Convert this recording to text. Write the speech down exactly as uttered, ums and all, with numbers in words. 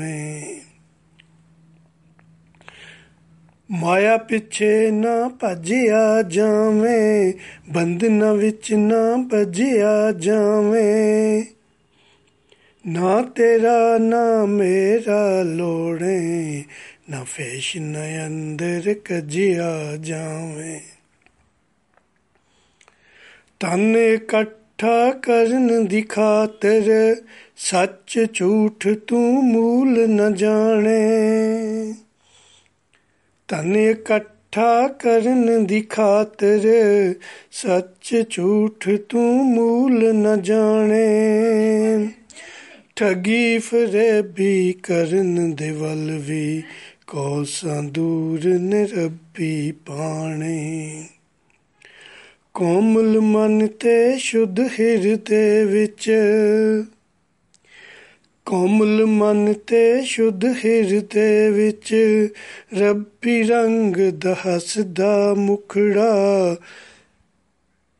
ਮਾਇਆ ਪਿੱਛੇ ਨਾ ਭੱਜਿਆ ਜਾਵੇਂ, ਬੰਧਨਾਂ ਵਿੱਚ ਨਾ ਭੱਜਿਆ ਜਾਵੇਂ। ਨਾ ਤੇਰਾ ਨਾ ਮੇਰਾ ਲੋੜੇ, ਨਾ ਫੈਸ਼ਨ ਅੰਦਰ ਕੱਜਿਆ ਜਾਵੇਂ। ਤਨ ਇਕੱਠਾ ਕਰਨ ਦੀ ਖਾਤਰ, ਸੱਚ ਝੂਠ ਤੂੰ ਮੂਲ ਨ ਜਾਣੇ। ਤਨ ਇਕੱਠਾ ਕਰਨ ਦੀ ਖਾਤਰ, ਸੱਚ ਝੂਠ ਤੂੰ ਮੂਲ ਨ ਜਾਣੇ। ਠੱਗੀ ਫਰੇਬੀ ਕਰਨ ਦੇ ਵੱਲ ਵੀ, ਕੋਸਾਂ ਦੂਰ ਨੇ ਰੱਬੀ ਪਾਣੇ। ਕੋਮਲ ਮਨ ਤੇ ਸ਼ੁੱਧ ਹਿਰਦੇ ਵਿੱਚ, ਕੋਮਲ ਮਨ ਤੇ ਸ਼ੁੱਧ ਹਿਰਦੇ ਵਿੱਚ, ਰੱਬੀ ਰੰਗ ਦਾ ਹੱਸਦਾ ਮੁਖੜਾ